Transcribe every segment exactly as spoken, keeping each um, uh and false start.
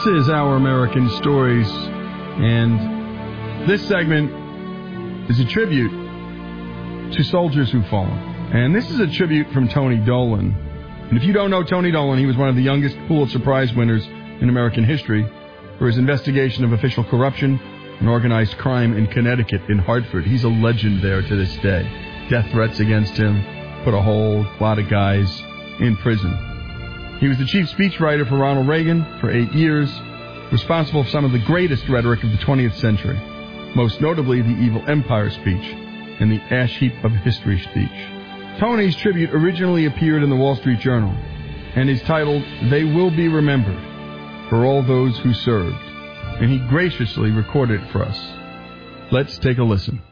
This is Our American Stories, and this segment is a tribute to soldiers who've fallen. And this is a tribute from Tony Dolan. And if you don't know Tony Dolan, he was one of the youngest Pulitzer Prize winners in American history for his investigation of official corruption and organized crime in Connecticut, in Hartford. He's a legend there to this day. Death threats against him put a whole lot of guys in prison. He was the chief speechwriter for Ronald Reagan for eight years, responsible for some of the greatest rhetoric of the twentieth century, most notably the Evil Empire speech and the Ash Heap of History speech. Tony's tribute originally appeared in the Wall Street Journal and is titled, They Will Be Remembered for All Those Who Served, and he graciously recorded it for us. Let's take a listen.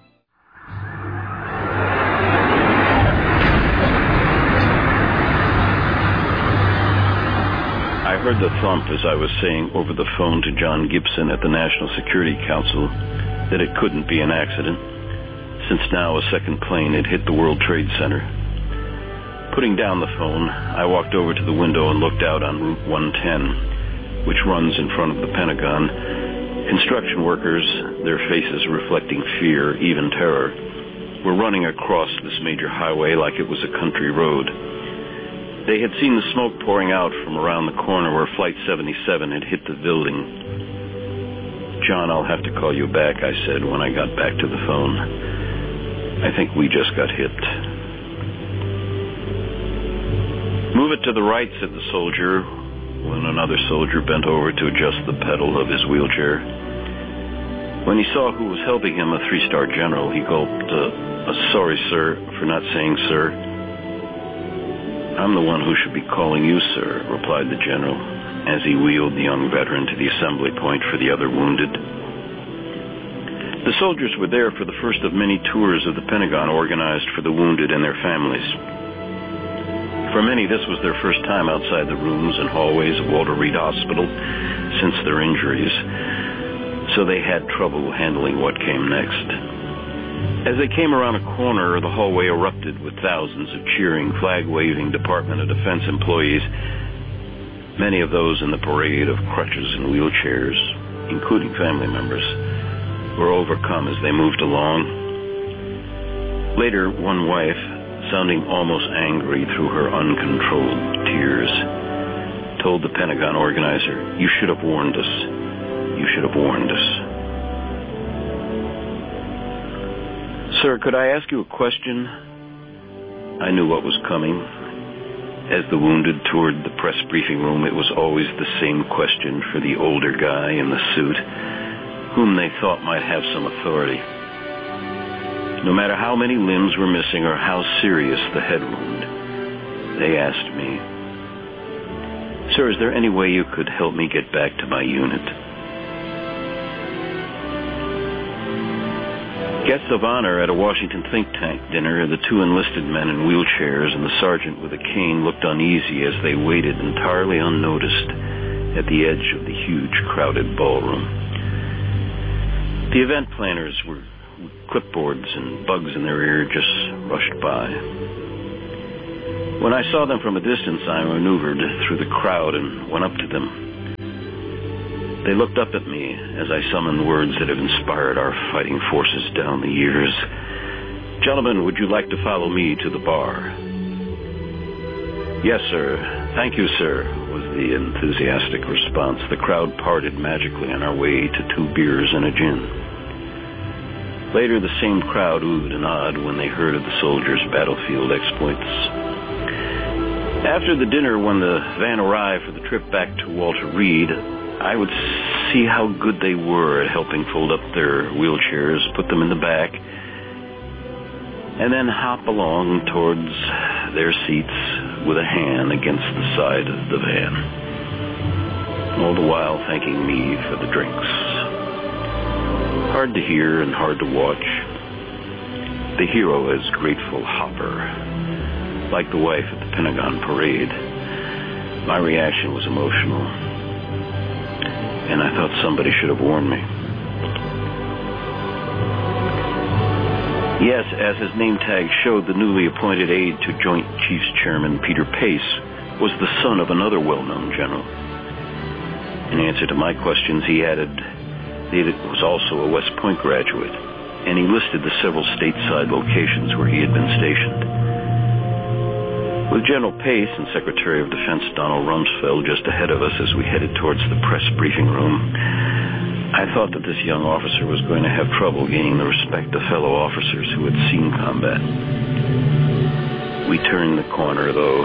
I heard the thump as I was saying over the phone to John Gibson at the National Security Council that it couldn't be an accident, since now a second plane had hit the World Trade Center. Putting down the phone, I walked over to the window and looked out on Route one ten, which runs in front of the Pentagon. Construction workers, their faces reflecting fear, even terror, were running across this major highway like it was a country road. They had seen the smoke pouring out from around the corner where Flight seventy-seven had hit the building. John, I'll have to call you back, I said when I got back to the phone. I think we just got hit. Move it to the right, said the soldier, when another soldier bent over to adjust the pedal of his wheelchair. When he saw who was helping him, a three-star general, he gulped, uh, uh, sorry, sir, for not saying sir. I'm the one who should be calling you, sir, replied the general, as he wheeled the young veteran to the assembly point for the other wounded. The soldiers were there for the first of many tours of the Pentagon organized for the wounded and their families. For many, this was their first time outside the rooms and hallways of Walter Reed Hospital since their injuries, so they had trouble handling what came next. As they came around a corner, the hallway erupted with thousands of cheering, flag-waving Department of Defense employees, many of those in the parade of crutches and wheelchairs, including family members, were overcome as they moved along. Later, one wife, sounding almost angry through her uncontrolled tears, told the Pentagon organizer, "You should have warned us. You should have warned us." Sir, could I ask you a question? I knew what was coming. As the wounded toured the press briefing room, it was always the same question for the older guy in the suit, whom they thought might have some authority. No matter how many limbs were missing or how serious the head wound, they asked me, "Sir, is there any way you could help me get back to my unit?" Guests of honor at a Washington think tank dinner, the two enlisted men in wheelchairs and the sergeant with a cane looked uneasy as they waited entirely unnoticed at the edge of the huge, crowded ballroom. The event planners were with clipboards and bugs in their ear just rushed by. When I saw them from a distance, I maneuvered through the crowd and went up to them. They looked up at me as I summoned words that have inspired our fighting forces down the years. "Gentlemen, would you like to follow me to the bar?" "Yes, sir. Thank you, sir," was the enthusiastic response. The crowd parted magically on our way to two beers and a gin. Later, the same crowd oohed and awed when they heard of the soldiers' battlefield exploits. After the dinner, when the van arrived for the trip back to Walter Reed, I would see how good they were at helping fold up their wheelchairs, put them in the back, and then hop along towards their seats with a hand against the side of the van, all the while thanking me for the drinks. Hard to hear and hard to watch. The hero is grateful hopper, like the wife at the Pentagon parade. My reaction was emotional, and I thought somebody should have warned me. Yes, as his name tag showed, the newly appointed aide to Joint Chiefs Chairman Peter Pace was the son of another well-known general. In answer to my questions, he added that he was also a West Point graduate, and he listed the several stateside locations where he had been stationed. With General Pace and Secretary of Defense Donald Rumsfeld just ahead of us as we headed towards the press briefing room, I thought that this young officer was going to have trouble gaining the respect of fellow officers who had seen combat. We turned the corner, though,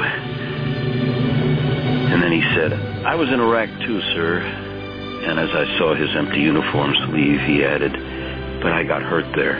and then he said, "I was in Iraq too, sir." And as I saw his empty uniforms leave, he added, "But I got hurt there."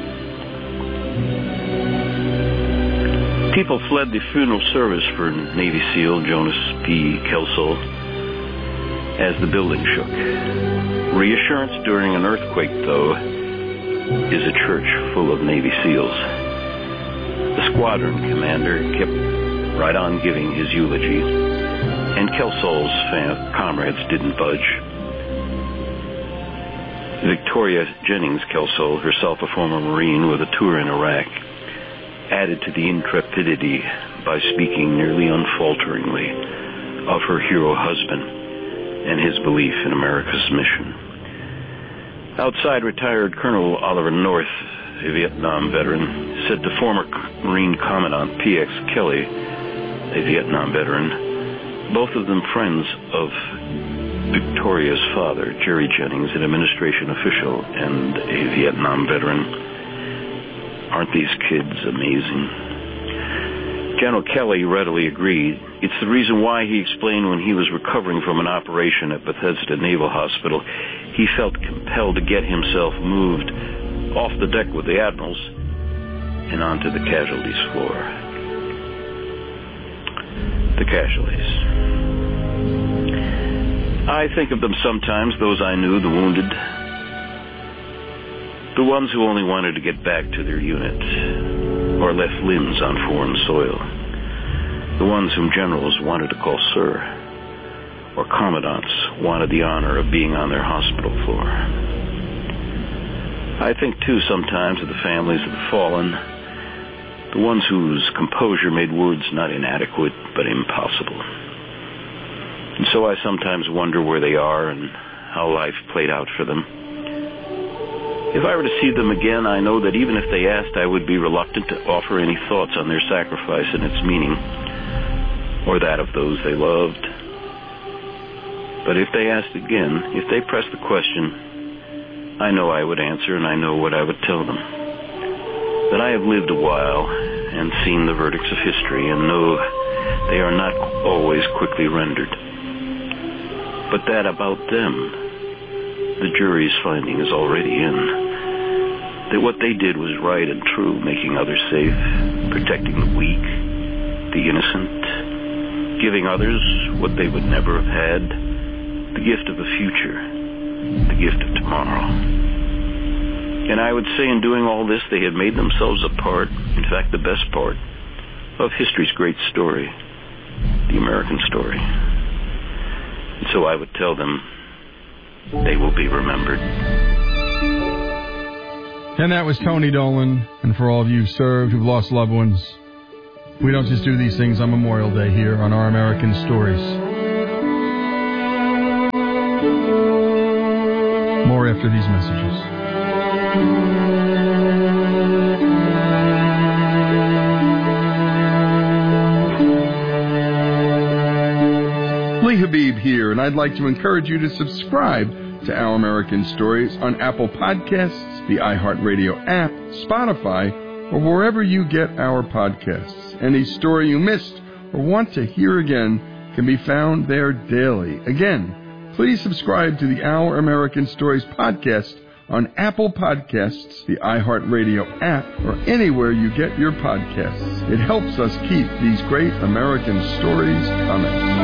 People fled the funeral service for Navy SEAL Jonas P. Kelsall as the building shook. Reassurance during an earthquake, though, is a church full of Navy SEALs. The squadron commander kept right on giving his eulogy, and Kelsall's fam- comrades didn't budge. Victoria Jennings Kelsall, herself a former Marine with a tour in Iraq, added to the intrepidity by speaking nearly unfalteringly of her hero husband and his belief in America's mission. Outside, retired Colonel Oliver North, a Vietnam veteran, said to former Marine Commandant P X Kelly, a Vietnam veteran, both of them friends of Victoria's father, Jerry Jennings, an administration official and a Vietnam veteran. "Aren't these kids amazing?" General Kelly readily agreed. It's the reason why, he explained, when he was recovering from an operation at Bethesda Naval Hospital, he felt compelled to get himself moved off the deck with the admirals and onto the casualties floor. The casualties. I think of them sometimes, those I knew, the wounded, the ones who only wanted to get back to their unit or left limbs on foreign soil, the ones whom generals wanted to call sir, or commandants wanted the honor of being on their hospital floor. I think, too, sometimes of the families of the fallen, the ones whose composure made words not inadequate but impossible. And so I sometimes wonder where they are and how life played out for them. If I were to see them again, I know that even if they asked, I would be reluctant to offer any thoughts on their sacrifice and its meaning, or that of those they loved. But if they asked again, if they pressed the question, I know I would answer, and I know what I would tell them. That I have lived a while and seen the verdicts of history and know they are not always quickly rendered. But that about them, the jury's finding is already in. That what they did was right and true, making others safe, protecting the weak, the innocent, giving others what they would never have had, the gift of the future, the gift of tomorrow. And I would say in doing all this, they had made themselves a part, in fact the best part, of history's great story, the American story. And so I would tell them, they will be remembered. And that was Tony Dolan. And for all of you who've served, who've lost loved ones, we don't just do these things on Memorial Day here on Our American Stories. More after these messages. Lee Habib here, and I'd like to encourage you to subscribe to Our American Stories on Apple Podcasts, the iHeartRadio app, Spotify, or wherever you get our podcasts. Any story you missed or want to hear again can be found there daily. Again, please subscribe to the Our American Stories podcast on Apple Podcasts, the iHeartRadio app, or anywhere you get your podcasts. It helps us keep these great American stories coming.